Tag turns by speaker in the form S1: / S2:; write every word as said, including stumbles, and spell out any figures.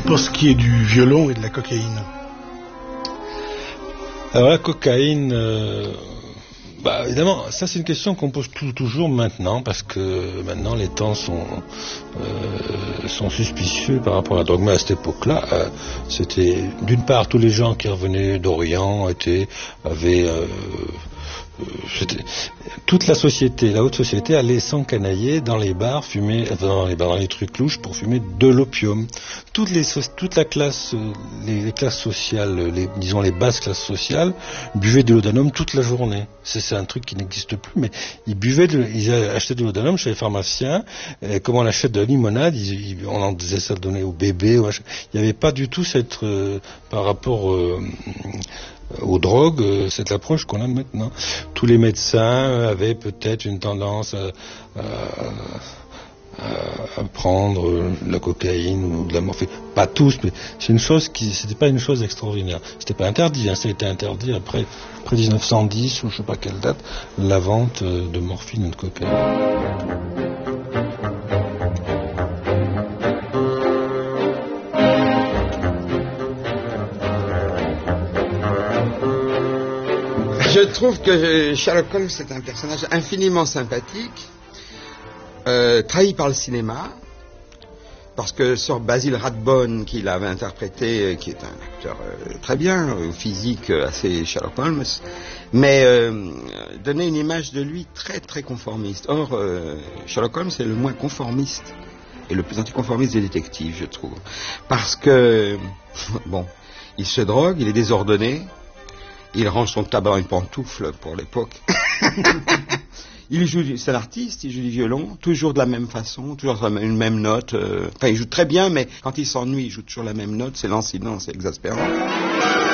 S1: pour ce qui est du violon et de la cocaïne?
S2: Alors la cocaïne, euh, bah évidemment, ça c'est une question qu'on pose tout, toujours maintenant, parce que maintenant les temps sont euh, sont suspicieux par rapport à la drogue. Mais à cette époque-là, euh, c'était d'une part tous les gens qui revenaient d'Orient étaient avaient euh, C'était, toute la société, la haute société allait s'encanailler dans les bars, fumer, dans les bars, dans les trucs louches pour fumer de l'opium. Toutes les, toute la classe, les, les classes sociales, les, disons les basses classes sociales, buvaient de l'odanum toute la journée. C'est, c'est un truc qui n'existe plus, mais ils buvaient, de, ils achetaient de l'odanum chez les pharmaciens. Et comme on achète de la limonade, ils, ils, on en disait ça donner au bébé. Il n'y avait pas du tout cette, euh, par rapport euh, aux drogues, cette approche qu'on a maintenant. Tous les médecins avaient peut-être une tendance à, à, à prendre de la cocaïne ou de la morphine. Pas tous, mais c'est une chose qui, c'était pas une chose extraordinaire. C'était pas interdit, hein, ça a été interdit après, après dix-neuf cent dix ou je sais pas quelle date, la vente de morphine et de cocaïne.
S3: Je trouve que Sherlock Holmes est un personnage infiniment sympathique, euh, trahi par le cinéma, parce que Sir Basil Rathbone, qui l'avait interprété, qui est un acteur euh, très bien, euh, physique euh, assez Sherlock Holmes, mais euh, donnait une image de lui très très conformiste. Or, euh, Sherlock Holmes est le moins conformiste et le plus anticonformiste des détectives, je trouve, parce que bon, il se drogue, il est désordonné. Il range son tabac dans une pantoufle pour l'époque. Il joue, c'est l'artiste, il joue du violon, toujours de la même façon, toujours sur une même note. Euh, enfin, il joue très bien, mais quand il s'ennuie, il joue toujours la même note. C'est lancinant, c'est exaspérant.